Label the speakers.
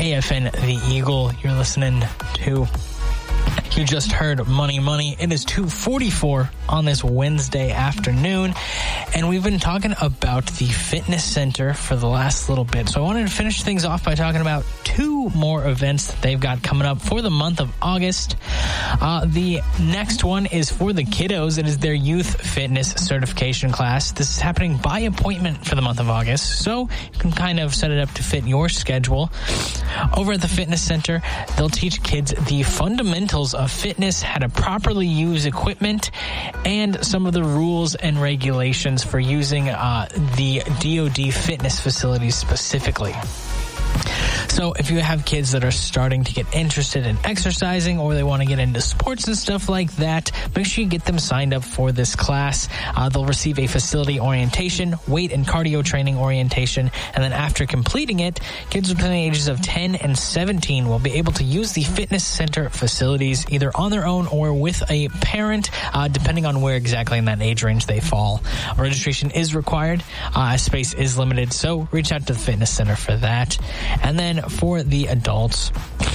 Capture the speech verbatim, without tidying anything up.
Speaker 1: A F N The Eagle. You're listening to... You just heard Money Money. It is two forty-four on this Wednesday afternoon, and we've been talking about the fitness center for the last little bit. So I wanted to finish things off by talking about two more events that they've got coming up for the month of August. Uh, the next one is for the kiddos. It is their youth fitness certification class. This is happening by appointment for the month of August, so you can kind of set it up to fit your schedule. Over at the fitness center, they'll teach kids the fundamentals of fitness, how to properly use equipment, and some of the rules and regulations for using uh, the D O D fitness facilities specifically. So if you have kids that are starting to get interested in exercising or they want to get into sports and stuff like that, make sure you get them signed up for this class. Uh, they'll receive a facility orientation, weight and cardio training orientation, and then after completing it, kids between the ages of ten and seventeen will be able to use the fitness center facilities either on their own or with a parent, uh, depending on where exactly in that age range they fall. Registration is required. Uh, space is limited, so reach out to the fitness center for that. And then for the adults,